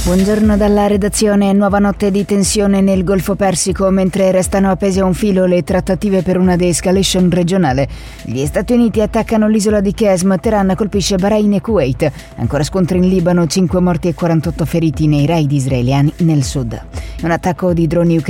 Buongiorno dalla redazione. Nuova notte di tensione nel Golfo Persico mentre restano appese a un filo le trattative per una de-escalation regionale. Gli Stati Uniti attaccano l'isola di Qesm, Teheran colpisce Bahrain e Kuwait. Ancora scontri in Libano, 5 morti e 48 feriti nei raid israeliani nel sud. Un attacco di droni ucraini